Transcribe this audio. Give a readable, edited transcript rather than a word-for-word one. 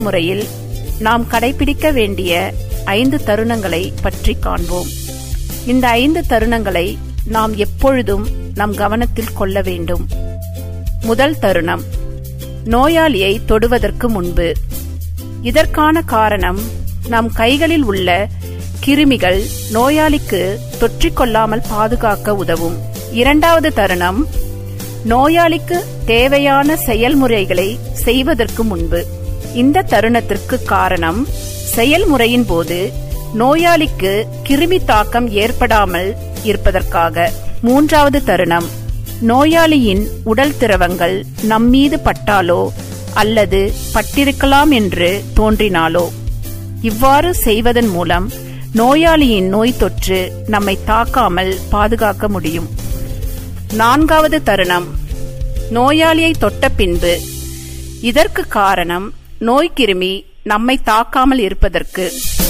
முறையில் நாம் கடைபிடிக்க வேண்டிய 5 தருணங்களை பற்றி காண்போம். இந்த 5 தருணங்களை நாம் எப்பொழுதும் நம் கவனத்தில் கொள்ள வேண்டும். முதல் தருணம், நோயாளியை தொடுவதற்கு முன்பு. இதற்கான காரணம், நம் கைகளில் உள்ள கிருமிகள் நோயாளிக்கு தொற்றிக்கொள்ளாமல் பாதுகாக்க உதவும். இரண்டாவது தருணம், நோயாளிக்கு தேவையான செயல்முறைகளை செய்வதற்கு முன்பு. இந்த தருணத்திற்கு காரணம், செயல்முறையின் போது நோயாளிக்கு கிருமி தாக்கம் ஏற்படாமல் இருப்பதற்காக. மூன்றாவது தருணம், நோயாளியின் உடல் திரவங்கள் நம்மீது பட்டாலோ அல்லது பட்டிருக்கலாம் என்று தோன்றினாலோ. இவ்வாறு செய்வதன் மூலம் நோயாளியின் நோய் தொற்று நம்மை தாக்காமல் பாதுகாக்க முடியும். நான்காவது தருணம், நோயாளியை தொட்ட பின்பு. இதற்கு காரணம், நோய்க்கிருமி நம்மை தாக்காமல் இருப்பதற்கு.